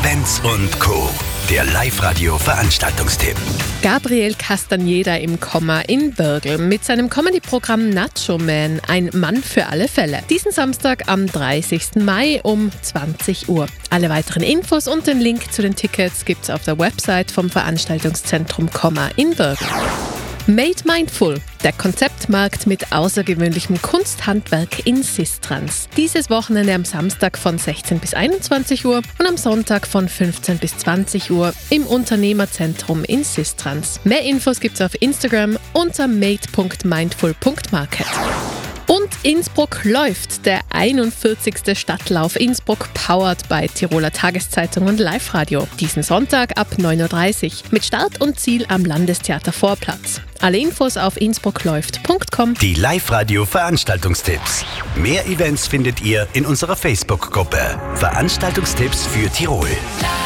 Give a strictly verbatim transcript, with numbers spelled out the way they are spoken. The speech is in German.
Events und Co. Der Live-Radio-Veranstaltungstipp. Gabriel Castaneda im Komma in Bürgel mit seinem Comedy-Programm Nacho Man, ein Mann für alle Fälle. Diesen Samstag am dreißigsten Mai um zwanzig Uhr. Alle weiteren Infos und den Link zu den Tickets gibt's auf der Website vom Veranstaltungszentrum Komma in Bürgel. Made Mindful, der Konzeptmarkt mit außergewöhnlichem Kunsthandwerk in Sistrans. Dieses Wochenende am Samstag von sechzehn bis einundzwanzig Uhr und am Sonntag von fünfzehn bis zwanzig Uhr im Unternehmerzentrum in Sistrans. Mehr Infos gibt's auf Instagram unter made punkt mindful punkt market. Und Innsbruck läuft, der einundvierzigste Stadtlauf Innsbruck powered bei Tiroler Tageszeitung und Live-Radio. Diesen Sonntag ab neun Uhr dreißig mit Start und Ziel am Landestheater Vorplatz. Alle Infos auf innsbruckläuft punkt com. Die Live-Radio-Veranstaltungstipps. Mehr Events findet ihr in unserer Facebook-Gruppe Veranstaltungstipps für Tirol.